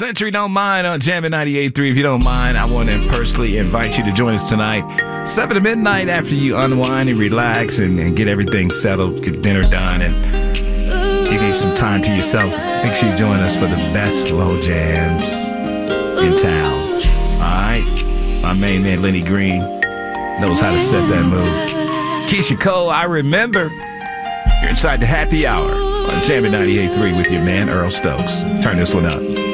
Century Don't Mind on Jammin' 98.3. If you don't mind, I want to personally invite you to join us tonight, 7 to midnight, after you unwind and relax and get everything settled, get dinner done, and you need some time to yourself. Make sure you join us for the best slow jams in town. All right? My main man, Lenny Green, knows how to set that mood. Keisha Cole, I remember. You're inside the happy hour on Jammin' 98.3 with your man, Earl Stokes. Turn this one up.